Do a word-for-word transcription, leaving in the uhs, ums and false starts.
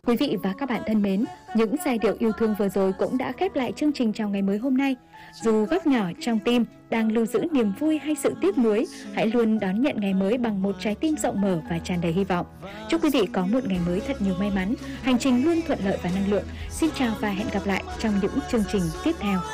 Quý vị và các bạn thân mến, những giai điệu yêu thương vừa rồi cũng đã khép lại chương trình chào ngày mới hôm nay. Dù góc nhỏ trong tim đang lưu giữ niềm vui hay sự tiếc nuối, hãy luôn đón nhận ngày mới bằng một trái tim rộng mở và tràn đầy hy vọng. Chúc quý vị có một ngày mới thật nhiều may mắn, hành trình luôn thuận lợi và năng lượng. Xin chào và hẹn gặp lại trong những chương trình tiếp theo.